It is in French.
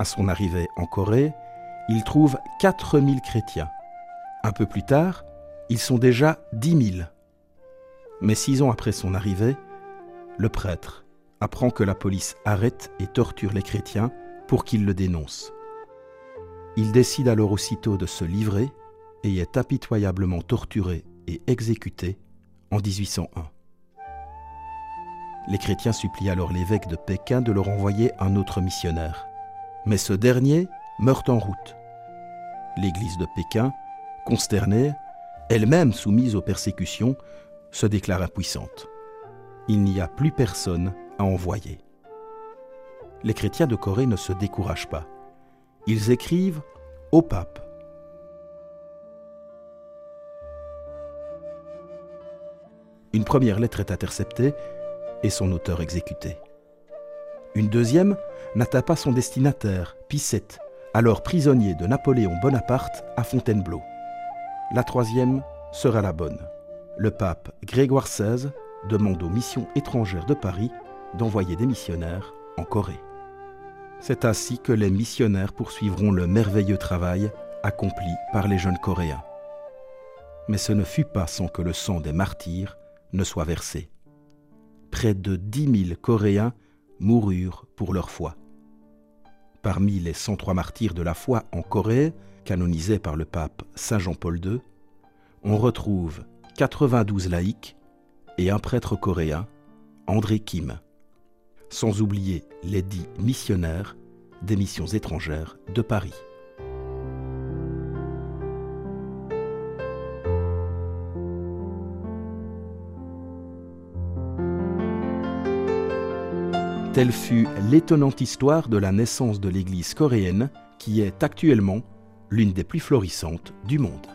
À son arrivée en Corée, il trouve 4000 chrétiens. Un peu plus tard, ils sont déjà 10 000. Mais 6 ans après son arrivée, le prêtre apprend que la police arrête et torture les chrétiens pour qu'ils le dénoncent. Il décide alors aussitôt de se livrer et est impitoyablement torturé et exécuté en 1801. Les chrétiens supplient alors l'évêque de Pékin de leur envoyer un autre missionnaire. Mais ce dernier meurt en route. L'église de Pékin, consternée, elle-même soumise aux persécutions, se déclare impuissante. Il n'y a plus personne à envoyer. Les chrétiens de Corée ne se découragent pas. Ils écrivent au pape. Une première lettre est interceptée et son auteur exécuté. Une deuxième n'atteint pas son destinataire, Pie VII, alors prisonnier de Napoléon Bonaparte à Fontainebleau. La troisième sera la bonne. Le pape Grégoire XVI demande aux missions étrangères de Paris d'envoyer des missionnaires en Corée. C'est ainsi que les missionnaires poursuivront le merveilleux travail accompli par les jeunes Coréens. Mais ce ne fut pas sans que le sang des martyrs ne soit versé. Près de 10 000 Coréens moururent pour leur foi. Parmi les 103 martyrs de la foi en Corée, canonisés par le pape Saint Jean-Paul II, on retrouve 92 laïcs et un prêtre coréen, André Kim, sans oublier les 10 missionnaires des missions étrangères de Paris. Telle fut l'étonnante histoire de la naissance de l'Église coréenne, qui est actuellement l'une des plus florissantes du monde.